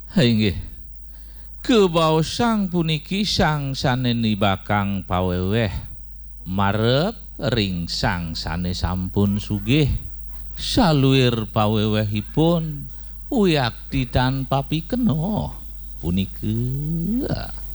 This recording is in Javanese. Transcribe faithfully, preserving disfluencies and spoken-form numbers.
Ha inggih. Kebaosang puniki sangsane bakang paweweh marep ring sangsane sampun sugih saluir pawewehipun uyakti tanpa pikeno puniki